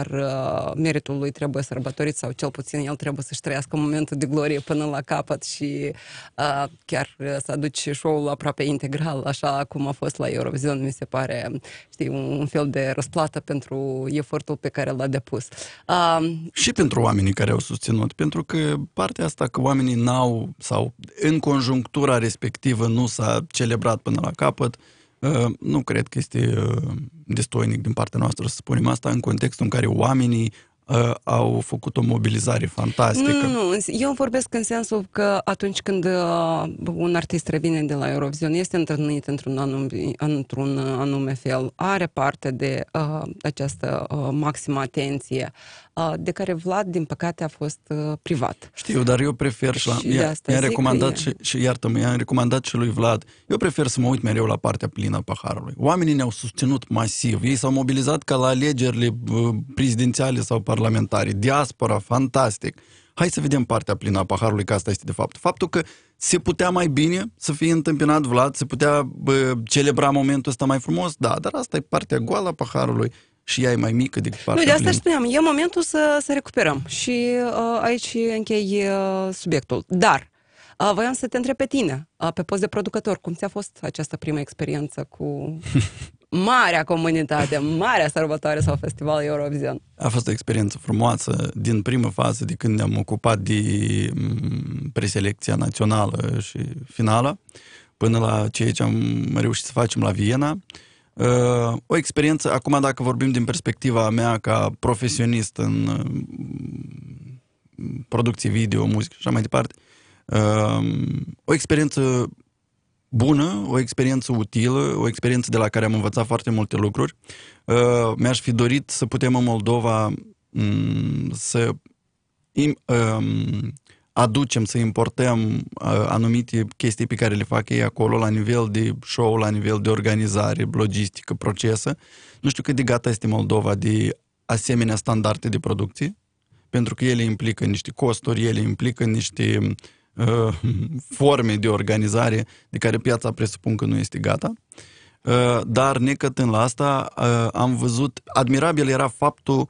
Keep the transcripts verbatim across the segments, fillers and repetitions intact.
uh, meritul lui trebuie sărbătorit sau cel puțin el trebuie să-și trăiască momentul de glorie până la capăt și uh, chiar uh, să aduci show-ul aproape integral, așa cum a fost la Eurovision, mi se pare, știi, un, un fel de răsplată pentru efortul pe care l-a depus. Uh, și pentru oamenii care au susținut, pentru că partea asta că oamenii n-au sau în conjunctura respectivă nu s-a celebrat până la capăt, uh, nu cred că este uh, destoinic din partea noastră să spunem asta în contextul în care oamenii uh, au făcut o mobilizare fantastică. Nu, nu, nu, eu vorbesc în sensul că atunci când uh, un artist revine de la Eurovision, este întâlnit într-un anume, într-un anume fel, are parte de uh, această uh, maximă atenție, uh, de care Vlad, din păcate, a fost uh, privat. Știu, dar eu prefer și, la, și i-a, i-am recomandat e... și, și iartă-mă, i-am recomandat și lui Vlad, eu prefer să mă uit mereu la partea plină a paharului. Oamenii ne-au susținut masiv, ei s-au mobilizat ca la alegerile uh, prezidențiale sau parlamentare, diaspora, fantastic. Hai să vedem partea plină a paharului, că asta este de fapt. Faptul că se putea mai bine să fie întâmpinat Vlad, se putea bă, celebra momentul ăsta mai frumos, da, dar asta e partea goală a paharului și ea e mai mică decât partea Nu, de asta plină. spuneam, e momentul să, să recuperăm și uh, aici închei uh, subiectul. Dar uh, voiam să te întreb pe tine, uh, pe post de producător, cum ți-a fost această primă experiență cu marea comunitate, marea sărbătoare sau festival Eurovision? A fost o experiență frumoasă din primă fază, de când ne-am ocupat de preselecția națională și finală, până la ceea ce am reușit să facem la Viena. Uh, o experiență, acum dacă vorbim din perspectiva mea ca profesionist în uh, producție video, muzică și așa mai departe, uh, o experiență bună, o experiență utilă, o experiență de la care am învățat foarte multe lucruri. Uh, mi-aș fi dorit să putem în Moldova um, să im, um, aducem, să importăm uh, anumite chestii pe care le fac ei acolo la nivel de show, la nivel de organizare, logistică, procesă. Nu știu cât de gata este Moldova de asemenea standarde de producție, pentru că ele implică niște costuri, ele implică niște uh, forme de organizare de care piața presupun că nu este gata. Uh, dar necătând la asta, uh, am văzut, admirabil era faptul,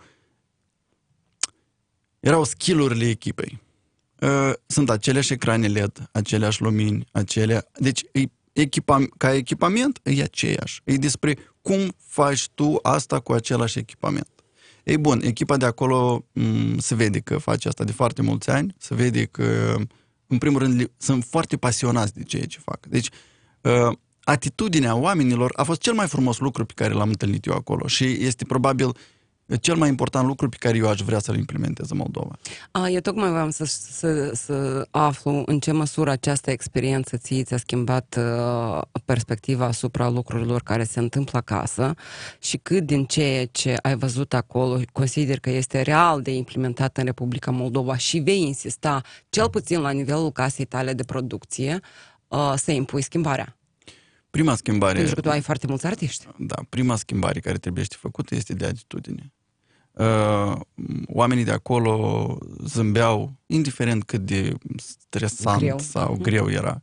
erau skill-urile echipei. Sunt aceleași ecrane L E D, aceleași lumini, acele... Deci, echipa... ca echipament, e aceeași. E despre cum faci tu asta cu același echipament. Ei bun, echipa de acolo m- se vede că face asta de foarte mulți ani, se vede că, în primul rând, sunt foarte pasionați de ceea ce fac. Deci, uh, atitudinea oamenilor a fost cel mai frumos lucru pe care l-am întâlnit eu acolo și este probabil cel mai important lucru pe care eu aș vrea să-l implementez în Moldova. A, eu tocmai vreau să, să, să aflu în ce măsură această experiență ție ți-a schimbat uh, perspectiva asupra lucrurilor care se întâmplă acasă și cât din ceea ce ai văzut acolo consider că este real de implementat în Republica Moldova și vei insista, cel puțin la nivelul casei tale de producție, uh, să impui schimbarea. Prima schimbare... Pentru că tu ai foarte mulți artiști. Da, prima schimbare care trebuie să făcută este de atitudine. Uh, oamenii de acolo zâmbeau, indiferent cât de stresant greu. sau greu era.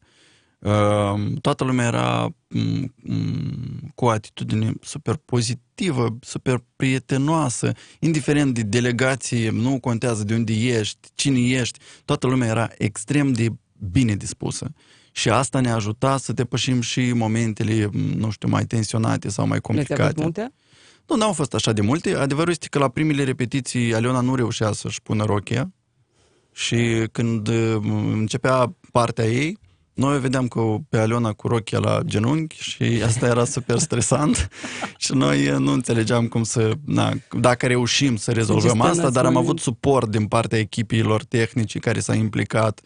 Uh, toată lumea era m- m- cu o atitudine super pozitivă, super prietenoasă, indiferent de delegație, nu contează de unde ești, cine ești, toată lumea era extrem de bine dispusă. Și asta ne ajuta să depășim și momentele, nu știu, mai tensionate sau mai complicate. multe? Nu, n-au fost așa de multe. Adevărul este că la primele repetiții Aliona nu reușea să-și pună rochia și când începea partea ei, noi vedeam că pe Aliona cu rochia la genunchi și asta era super stresant și noi nu înțelegeam cum să, na, dacă reușim să rezolvăm asta, dar am avut suport din partea echipiilor tehnici care s-a implicat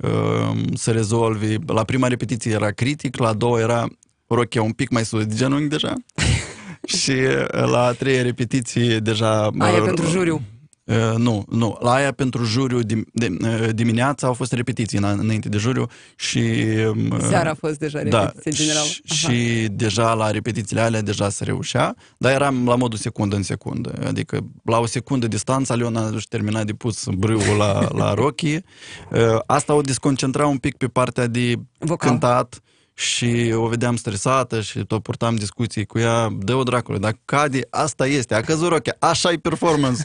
să rezolvi. La prima repetiție era critic, la a doua era rochia un pic mai sus de genunchi deja și la a treia repetiție deja... Aia pentru juriu. Uh, nu, nu. La aia pentru juriu dim, de, uh, dimineața au fost repetiții înainte de juriu și... Uh, Seara a fost deja repetiție da, generală. Și, și deja la repetițiile alea deja se reușea, dar eram la modul secundă în secundă. Adică la o secundă distanță Aliona își termina de pus brâul la, la rochie. Uh, asta o desconcentra un pic pe partea de vocal. Cântat și o vedeam stresată și tot purtam discuții cu ea, dă-o dracului, dacă cade, asta este, a căzut rochia, așa e performance